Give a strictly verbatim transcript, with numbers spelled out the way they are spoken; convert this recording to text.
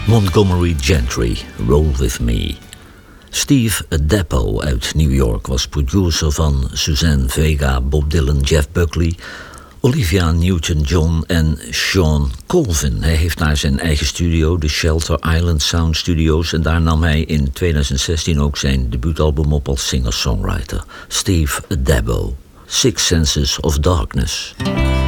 Montgomery Gentry, Roll With Me. Steve Addeppo uit New York was producer van Suzanne Vega, Bob Dylan, Jeff Buckley, Olivia Newton-John en Sean Colvin. Hij heeft naar zijn eigen studio, de Shelter Island Sound Studios, en daar nam hij in tweeduizend zestien ook zijn debuutalbum op als singer-songwriter. Steve Addeppo, Six Senses of Darkness.